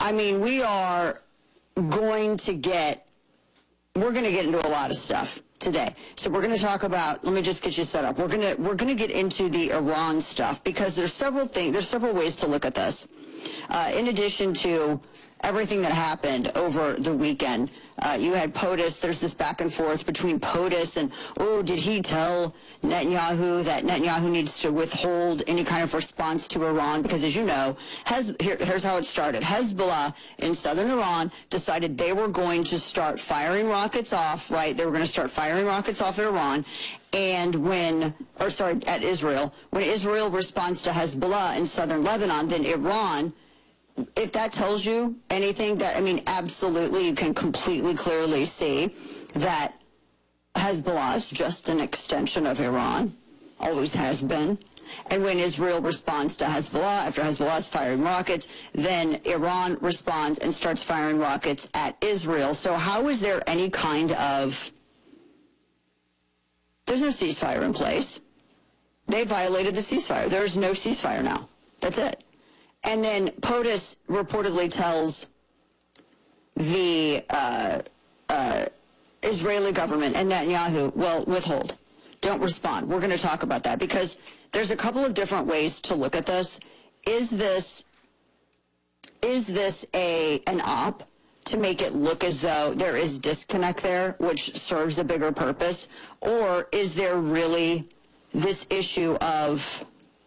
I mean, we're going to get into a lot of stuff today. So we're going to talk about, let me just get you set up. We're going to get into the Iran stuff because there's several ways to look at this. In addition to everything that happened over the weekend, you had POTUS. There's this back and forth between POTUS and, did he tell Netanyahu that Netanyahu needs to withhold any kind of response to Iran? Because as you know, here's how it started. Hezbollah in southern Iran decided they were going to start firing rockets off, right? They were going to start firing rockets off at Iran. And at Israel. When Israel responds to Hezbollah in southern Lebanon, then Iran, if that tells you anything, absolutely, you can completely clearly see that Hezbollah is just an extension of Iran, always has been. And when Israel responds to Hezbollah, after Hezbollah is firing rockets, then Iran responds and starts firing rockets at Israel. So how is there any kind of... There's no ceasefire in place. They violated the ceasefire. There is no ceasefire now. That's it. And then POTUS reportedly tells the Israeli government and Netanyahu, well, withhold. Don't respond. We're going to talk about that because there's a couple of different ways to look at this. Is this an op to make it look as though there is disconnect there, which serves a bigger purpose? Or is there really this issue of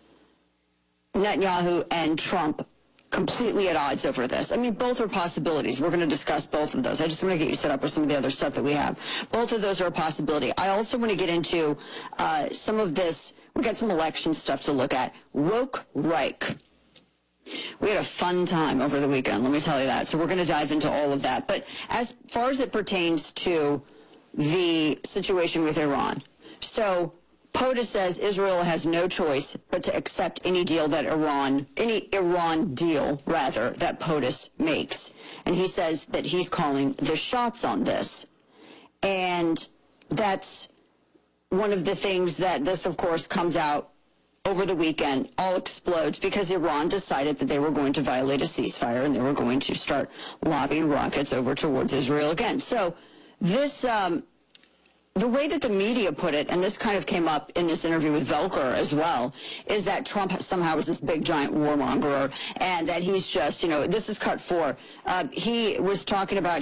Netanyahu and Trump completely at odds over this? Both are possibilities. We're going to discuss both of those. I just want to get you set up with some of the other stuff that we have. Both of those are a possibility. I also want to get into some of this. We got some election stuff to look at. Woke Reich. We had a fun time over the weekend, let me tell you that. So we're going to dive into all of that. But as far as it pertains to the situation with Iran, so POTUS says Israel has no choice but to accept any Iran deal that POTUS makes. And he says that he's calling the shots on this. And that's one of the things that this, of course, comes out over the weekend, all explodes because Iran decided that they were going to violate a ceasefire and they were going to start lobbing rockets over towards Israel again. So this... the way that the media put it, and this kind of came up in this interview with Velker as well, is that Trump somehow is this big giant warmonger and that he's just, this is cut four. He was talking about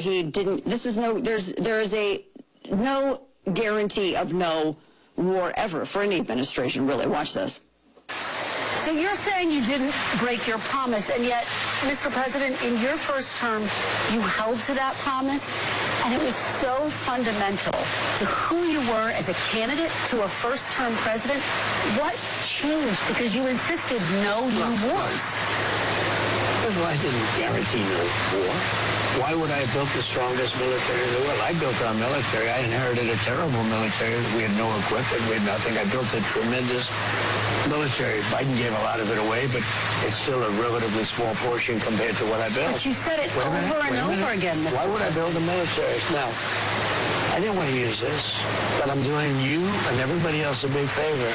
there is no guarantee of no war ever for any administration, really. Watch this. So you're saying you didn't break your promise, and yet, Mr. President, in your first term, you held to that promise, and it was so fundamental to who you were as a candidate to a first-term president. What changed? Because you insisted no new wars. First of all, I didn't guarantee no war. Why would I have built the strongest military in the world? I built our military. I inherited a terrible military. We had no equipment. We had nothing. I built a tremendous military. Biden gave a lot of it away, but it's still a relatively small portion compared to what I built. But you said it over and over again, Mr. Why would I build a military? Now, I didn't want to use this, but I'm doing you and everybody else a big favor.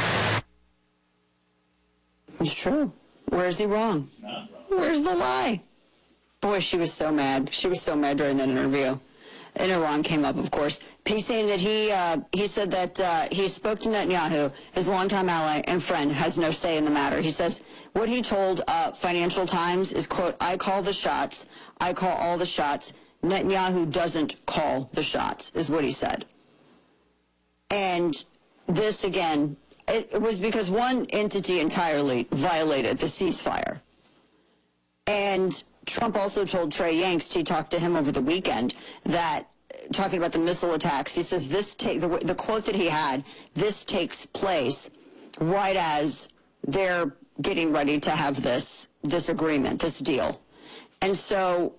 It's true. Where's he wrong? Where's the lie? Boy, she was so mad. She was so mad during that interview. And Iran came up, of course. He's saying that he said that he spoke to Netanyahu, his longtime ally and friend, has no say in the matter. He says what he told Financial Times is, quote, I call the shots. I call all the shots. Netanyahu doesn't call the shots, is what he said. And this, again, it was because one entity entirely violated the ceasefire. And Trump also told Trey Yangst, he talked to him over the weekend, that, talking about the missile attacks, he says the quote that he had, this takes place right as they're getting ready to have this agreement, this deal. And so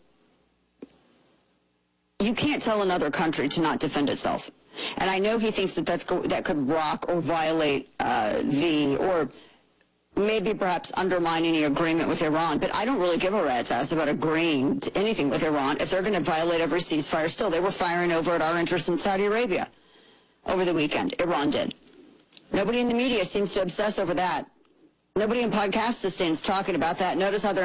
you can't tell another country to not defend itself. And I know he thinks that could rock or violate or maybe perhaps undermine any agreement with Iran, but I don't really give a rat's ass about agreeing to anything with Iran if they're going to violate every ceasefire still. They were firing over at our interests in Saudi Arabia over the weekend. Iran did. Nobody in the media seems to obsess over that. Nobody in podcast stands talking about that. Notice how they're